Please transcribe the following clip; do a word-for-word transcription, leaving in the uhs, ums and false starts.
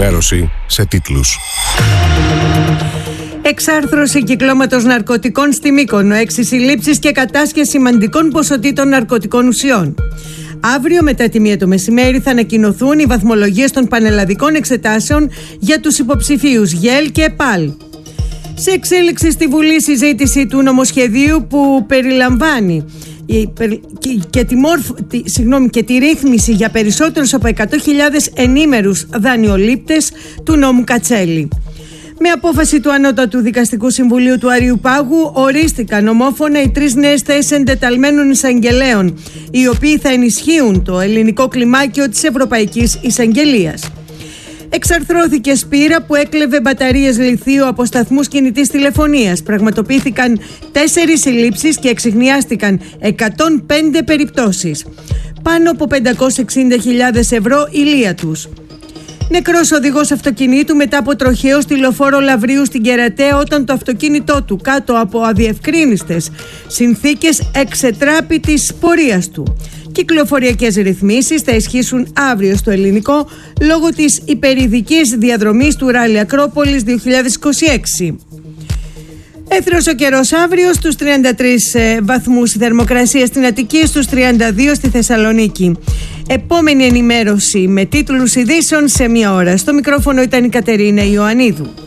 ενημέρωση σε τίτλους. Εξάρθρωση κυκλώματος ναρκωτικών στη Μύκονο, έξι συλλήψεις και κατάσχεση σημαντικών ποσοτήτων ναρκωτικών ουσιών. Αύριο μετά τη μία το μεσημέρι θα ανακοινωθούν οι βαθμολογίες των πανελλαδικών εξετάσεων για τους υποψηφίους ΓΕΛ και ΕΠΑΛ. Σε εξέλιξη στη Βουλή συζήτηση του νομοσχεδίου που περιλαμβάνει και τη, μόρφ, τη, συγγνώμη, και τη ρύθμιση για περισσότερους από εκατό χιλιάδες ενήμερους δανειολήπτες του νόμου Κατσέλη. Με απόφαση του Ανώτατου Δικαστικού Συμβουλίου του Αριού Πάγου ορίστηκαν ομόφωνα οι τρεις νέες θέσεις εντεταλμένων εισαγγελέων, οι οποίοι θα ενισχύουν το ελληνικό κλιμάκιο της Ευρωπαϊκής Εισαγγελίας. Εξαρθρώθηκε σπήρα που έκλεβε μπαταρίες λιθίου από σταθμούς κινητής τηλεφωνίας. Πραγματοποιήθηκαν τέσσερις συλλήψεις και εξιχνιάστηκαν εκατόν πέντε περιπτώσεις. Πάνω από πεντακόσιες εξήντα χιλιάδες ευρώ ηλία τους. Νεκρός οδηγός αυτοκινήτου μετά από τροχαίο στη λεωφόρο Λαβρίου στην Κερατέα, όταν το αυτοκίνητό του κάτω από αδιευκρίνιστες συνθήκες εξετράπη της πορείας του. Κυκλοφοριακές ρυθμίσεις θα ισχύσουν αύριο στο ελληνικό λόγω της υπερηδικής διαδρομής του Ράλι Ακρόπολης δύο χιλιάδες είκοσι έξι. Έθρος ο καιρός αύριο, στους τριάντα τρεις ε, βαθμούς η θερμοκρασία στην Αττική, στους τριάντα δύο στη Θεσσαλονίκη. Επόμενη ενημέρωση με τίτλους ειδήσεων σε μία ώρα. Στο μικρόφωνο ήταν η Κατερίνα Ιωαννίδου.